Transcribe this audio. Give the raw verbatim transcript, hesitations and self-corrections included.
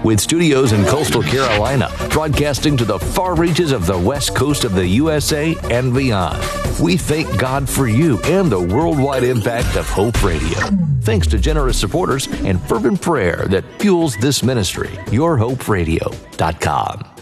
with studios in coastal Carolina, broadcasting to the far reaches of the west coast of the U S A and beyond. We thank God for you and the worldwide impact of Hope Radio. Thanks to generous supporters and fervent prayer that fuels this ministry. your hope radio dot com.